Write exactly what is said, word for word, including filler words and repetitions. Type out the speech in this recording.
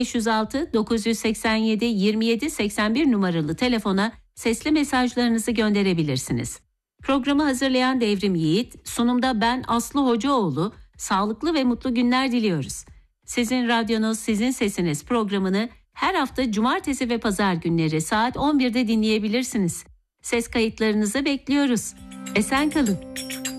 beş yüz altı dokuz yüz seksen yedi yirmi yedi seksen bir numaralı telefona sesli mesajlarınızı gönderebilirsiniz. Programı hazırlayan Devrim Yiğit, sunumda ben Aslı Hocaoğlu, sağlıklı ve mutlu günler diliyoruz. Sizin radyonuz, sizin sesiniz programını her hafta cumartesi ve pazar günleri saat on birde dinleyebilirsiniz. Ses kayıtlarınızı bekliyoruz. Esen kalın.